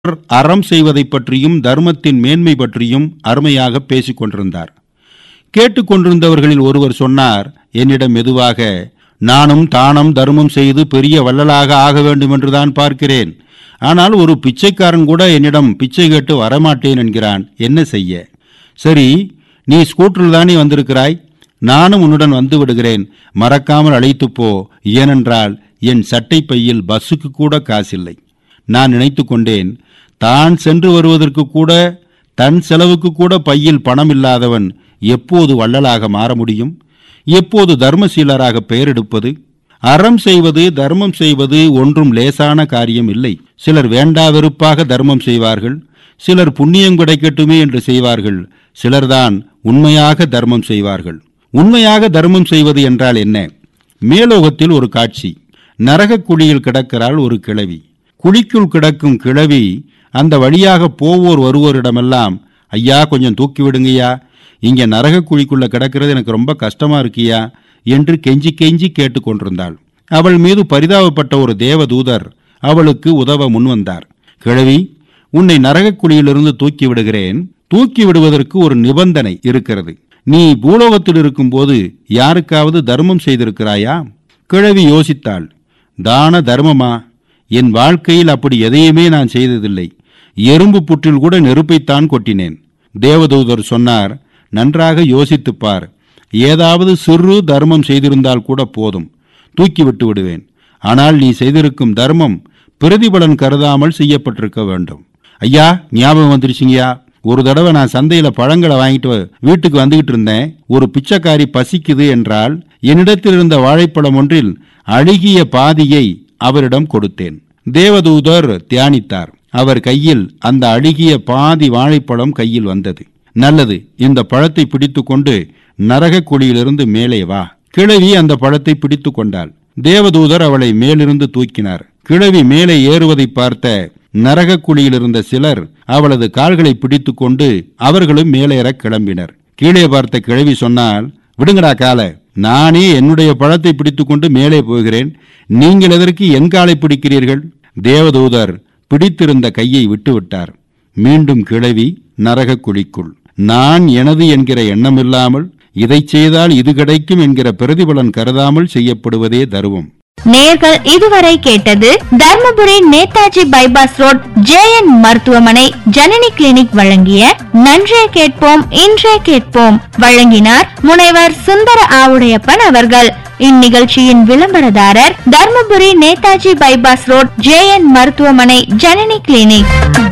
அறம் செய்வதை பற்றியும் தர்மத்தின் மேன்மை பற்றியும் அருமையாக பேசிக் கொண்டிருந்தார். கேட்டுக்கொண்டிருந்தவர்களில் ஒருவர் சொன்னார் என்னிடம் மெதுவாக, நானும் தானம் தர்மம் செய்து பெரிய வள்ளலாக ஆக வேண்டும் என்றுதான் பார்க்கிறேன். ஆனால் ஒரு பிச்சைக்காரன் கூட என்னிடம் பிச்சை கேட்டு வரமாட்டேன் என்கிறான். என்ன செய்ய? சரி, நீ ஸ்கூட்டரில் தானே வந்திருக்கிறாய், நானும் உன்னுடன் வந்து விடுகிறேன், மறக்காமல் அழைத்து போ. ஏனென்றால் என் சட்டை பையில் பஸ்ஸுக்கு கூட காசில்லை. நான் நினைத்து கொண்டேன், தான் சென்று வருவதற்கு கூட தன் செலவுக்கு கூட பையில் பணம் இல்லாதவன் எப்போது வள்ளலாக மாற முடியும்? எப்போது தர்மசீலராக பெயர் எடுப்பது? அறம் செய்வது தர்மம் செய்வது ஒன்றும் லேசான காரியம் இல்லை. சிலர் வேண்டா வெறுப்பாக தர்மம் செய்வார்கள், சிலர் புண்ணியம் கிடைக்கட்டுமே என்று செய்வார்கள், சிலர்தான் உண்மையாக தர்மம் செய்வார்கள். உண்மையாக தர்மம் செய்வது என்றால் என்ன? மேலோகத்தில் ஒரு காட்சி. நரக குழியில் கிடக்கிறாள் ஒரு கிழவி. குழிக்குள் கிடக்கும் கிழவி அந்த வழியாக போவோர் வருவோரிடமெல்லாம், ஐயா கொஞ்சம் தூக்கி விடுங்கய்யா, இங்கே நரக குழிக்குள்ள கிடக்கிறது எனக்கு ரொம்ப கஷ்டமா இருக்கியா என்று கெஞ்சி கெஞ்சி கேட்டுக்கொண்டிருந்தாள். அவள் மீது பரிதாபப்பட்ட ஒரு தேவதூதர் அவளுக்கு உதவ முன்வந்தார். கிழவி, உன்னை நரக குழியிலிருந்து தூக்கி விடுகிறேன். தூக்கி விடுவதற்கு ஒரு நிபந்தனை இருக்கிறது. நீ பூலோகத்தில் இருக்கும்போது யாருக்காவது தர்மம் செய்திருக்கிறாயா? கிழவி யோசித்தாள். தான தர்மமா? என் வாழ்க்கையில் அப்படி எதையுமே நான் செய்ததில்லை. எறும்பு புற்றில் கூட நெருப்பைத்தான் கொட்டினேன். தேவதூதர் சொன்னார், நன்றாக யோசித்துப்பார். ஏதாவது சிறு தர்மம் செய்திருந்தால் கூட போதும், தூக்கி விட்டு விடுவேன். ஆனால் நீ செய்திருக்கும் தர்மம் பிரதிபலன் கருதாமல் செய்யப்பட்டிருக்க வேண்டும். ஐயா, ஞாபகம் வந்துருச்சுங்கய்யா, ஒரு தடவை நான் சந்தையில பழங்களை வாங்கிட்டு வீட்டுக்கு வந்துகிட்டு இருந்தேன். ஒரு பிச்சைக்காரி பசிக்குது என்றால் என்னிடத்தில் இருந்த வாழைப்பழம் ஒன்றில் அழுகிய பாதியை அவரிடம் கொடுத்தேன். தேவதூதர் தியானித்தார். அவர் கையில் அந்த அழுகிய பாதி வாழைப்பழம் கையில் வந்தது. நல்லது, இந்த பழத்தை பிடித்து கொண்டு நரக குழியிலிருந்து மேலே வா. கிழவி அந்த பழத்தை பிடித்து கொண்டாள். தேவதூதர் அவளை மேலிருந்து தூக்கினார். கிழவி மேலே ஏறுவதை பார்த்த நரக குழியில் இருந்த சிலர் அவளது கால்களை பிடித்து கொண்டு அவர்களும் மேலேற கிளம்பினர். கீழே பார்த்த கிழவி சொன்னால், விடுங்கடா கால, நானே என்னுடைய பழத்தை பிடித்து கொண்டு மேலே போகிறேன், நீங்கள் எதற்கு என் காலை பிடிக்கிறீர்கள்? தேவதூதர் பிடித்திருந்த கையை விட்டுவிட்டார். மீண்டும் கிழவி நரக குழிக்குள். நான் எனது என்கிற எண்ணமில்லாமல், இதை செய்தால் இது கிடைக்கும் என்கிற பிரதிபலன் கருதாமல் செய்யப்படுவதே தர்மம். நேர்கள் இதுவரை கேட்டது Dharmapuri Netaji bypass road JN மருத்துவமனை ஜனனி கிளினிக் வழங்கிய நன்றே கேட்போம் இன்றே கேட்போம். வழங்கினார் முனைவர் சுந்தர ஆவுடையப்பன் அவர்கள். இந்நிகழ்ச்சியின் விளம்பரதாரர் Dharmapuri Netaji bypass road JN மருத்துவமனை ஜனனி கிளினிக்.